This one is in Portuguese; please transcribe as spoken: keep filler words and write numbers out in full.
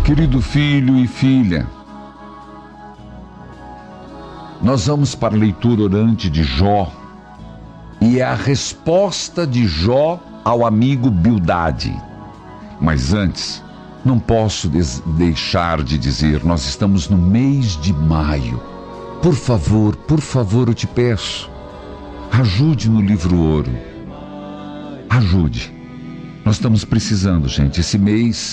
Querido filho e filha, nós vamos para a leitura orante de Jó, e é a resposta de Jó ao amigo Bildade. Mas antes, não posso des- deixar de dizer, nós estamos no mês de maio. Por favor, por favor, eu te peço, ajude no livro Ouro. Ajude. Nós estamos precisando, gente. Esse mês